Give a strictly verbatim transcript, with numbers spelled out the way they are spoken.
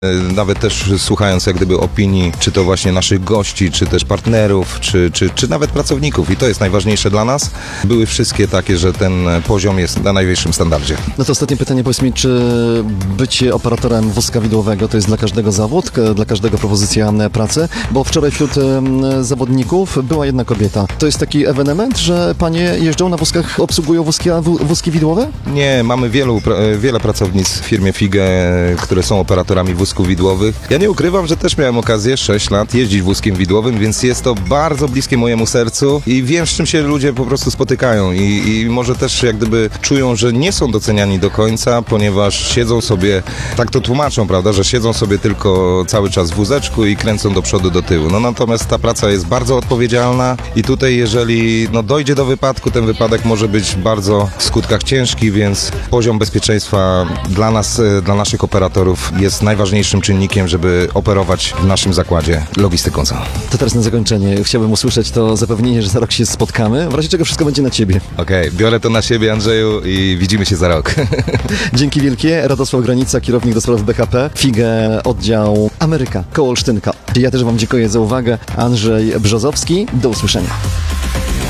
Nawet też słuchając jak gdyby opinii, czy to właśnie naszych gości, czy też partnerów, czy, czy, czy nawet pracowników. I to jest najważniejsze dla nas. Były wszystkie takie, że ten poziom jest na najwyższym standardzie. No to ostatnie pytanie, powiedz mi, czy bycie operatorem wózka widłowego to jest dla każdego zawód, dla każdego propozycja pracy? Bo wczoraj wśród zawodników była jedna kobieta. To jest taki ewenement, że panie jeżdżą na wózkach, obsługują wózki, wózki widłowe? Nie, mamy wielu, wiele pracownic w firmie Figge, które są operatorami wózków widłowych. Ja nie ukrywam, że też miałem okazję sześć lat jeździć wózkiem widłowym, więc jest to bardzo bliskie mojemu sercu i wiem, z czym się ludzie po prostu spotykają i, i może też jak gdyby czują, że nie są doceniani do końca, ponieważ siedzą sobie, tak to tłumaczą, prawda, że siedzą sobie tylko cały czas w wózeczku i kręcą do przodu, do tyłu. No natomiast ta praca jest bardzo odpowiedzialna i tutaj jeżeli no, dojdzie do wypadku, ten wypadek może być bardzo w skutkach ciężki, więc poziom bezpieczeństwa dla nas, dla naszych operatorów jest najważniejszy czynnikiem, żeby operować w naszym zakładzie logistyką całą. To teraz na zakończenie chciałbym usłyszeć to zapewnienie, że za rok się spotkamy, w razie czego wszystko będzie na ciebie. Okej, okay, biorę to na siebie, Andrzeju, i widzimy się za rok. Dzięki wielkie. Radosław Granica, kierownik do spraw B H P, Figge, oddział Ameryka, koło Olsztynka. Ja też wam dziękuję za uwagę. Andrzej Brzozowski, do usłyszenia.